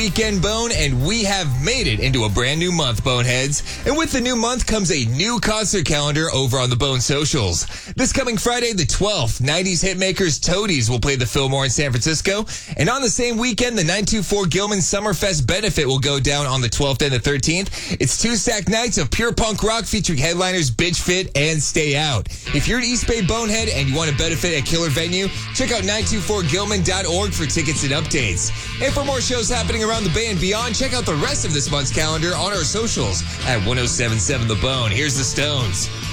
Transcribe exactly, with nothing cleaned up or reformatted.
Weekend Bone, and we have made it into a brand new month, Boneheads. And with the new month comes a new concert calendar over on the Bone socials. This coming Friday, the twelfth, nineties hitmakers Toadies will play the Fillmore in San Francisco. And on the same weekend, the nine two four Gilman Summerfest benefit will go down on the twelfth and the thirteenth. It's two stacked nights of pure punk rock featuring headliners Bitch Fit and Stay Out. If you're an East Bay Bonehead and you want to benefit at Killer Venue, check out nine two four gilman dot org for tickets and updates. And for more shows happening around the Bay and beyond, check out the rest of this month's calendar on our socials at ten seventy-seven The Bone. Here's the Stones.